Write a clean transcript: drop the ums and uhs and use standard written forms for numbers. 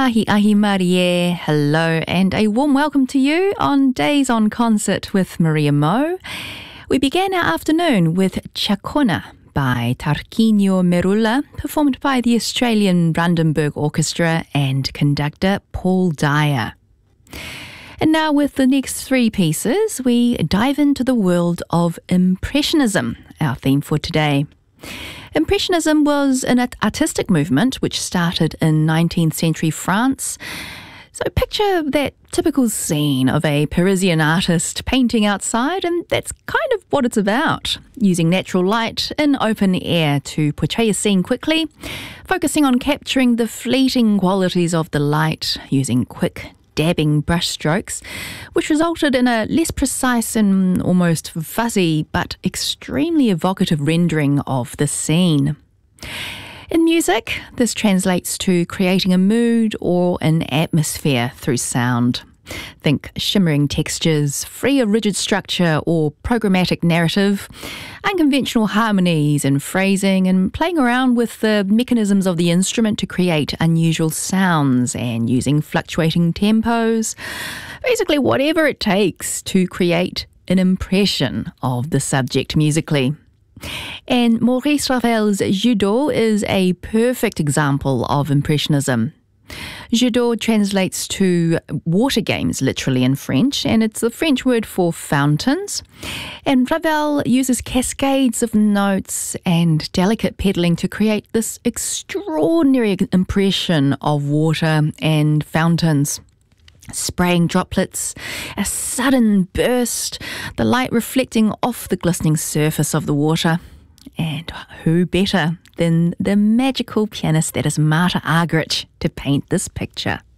Ahi ahi Marie, hello and a warm welcome to you on Days on Concert with Maria Mo. We began our afternoon with Chacona by Tarquinio Merulla, performed by the Australian Brandenburg Orchestra and conductor Paul Dyer. And now with the next three pieces, we dive into the world of Impressionism, our theme for today. Impressionism was an artistic movement which started in 19th century France. So picture that typical scene of a Parisian artist painting outside, and that's kind of what it's about, using natural light in open air to portray a scene quickly, focusing on capturing the fleeting qualities of the light, using quick dabbing brush strokes, which resulted in a less precise and almost fuzzy but extremely evocative rendering of the scene. In music, this translates to creating a mood or an atmosphere through sound. Think shimmering textures, free of rigid structure or programmatic narrative, unconventional harmonies and phrasing, and playing around with the mechanisms of the instrument to create unusual sounds and using fluctuating tempos. Basically, whatever it takes to create an impression of the subject musically. And Maurice Ravel's Jeu d'eau is a perfect example of Impressionism. Jeu d'eau translates to water games, literally in French, and it's the French word for fountains. And Ravel uses cascades of notes and delicate pedalling to create this extraordinary impression of water and fountains. Spraying droplets, a sudden burst, the light reflecting off the glistening surface of the water. And who better than the magical pianist that is Marta Argerich to paint this picture?